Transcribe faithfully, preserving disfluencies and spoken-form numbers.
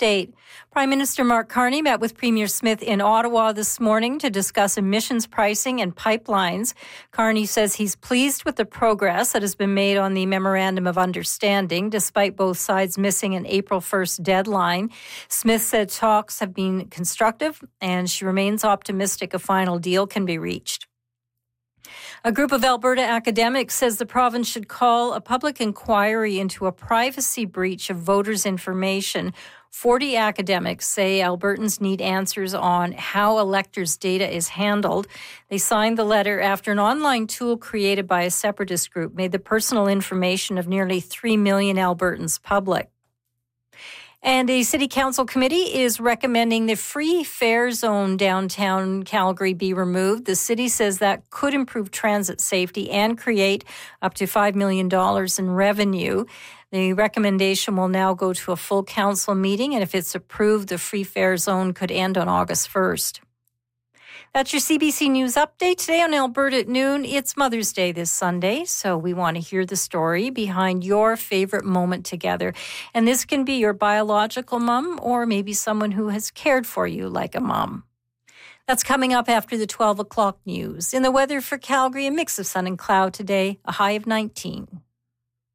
update. Prime Minister Mark Carney met with Premier Smith in Ottawa this morning to discuss emissions pricing and pipelines. Carney says he's pleased with the progress that has been made on the Memorandum of Understanding, despite both sides missing an April first deadline. Smith said talks have been constructive, and she remains optimistic a final deal can be reached. A group of Alberta academics says the province should call a public inquiry into a privacy breach of voters' information. forty academics say Albertans need answers on how electors' data is handled. They signed the letter after an online tool created by a separatist group made the personal information of nearly three million Albertans public. And a city council committee is recommending the free fare zone downtown Calgary be removed. The city says that could improve transit safety and create up to five million dollars in revenue. The recommendation will now go to a full council meeting, and if it's approved, the free fare zone could end on August first. That's your C B C News update today on Alberta at noon. It's Mother's Day this Sunday, so we want to hear the story behind your favorite moment together. And this can be your biological mom or maybe someone who has cared for you like a mom. That's coming up after the twelve o'clock news. In the weather for Calgary, a mix of sun and cloud today, a high of nineteen.